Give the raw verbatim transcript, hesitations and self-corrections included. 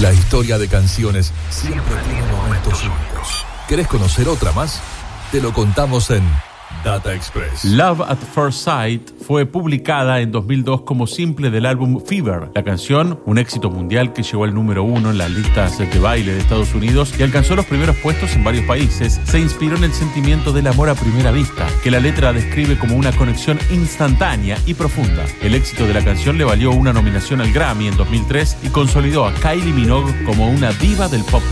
La historia de canciones siempre tiene momentos únicos. ¿Querés conocer otra más? Te lo contamos en Data Express. Love at First Sight fue publicada en dos mil dos como simple del álbum Fever. La canción, un éxito mundial que llegó al número uno en las listas de baile de Estados Unidos y alcanzó los primeros puestos en varios países, se inspiró en el sentimiento del amor a primera vista, que la letra describe como una conexión instantánea y profunda. El éxito de la canción le valió una nominación al Grammy en dos mil tres y consolidó a Kylie Minogue como una diva del pop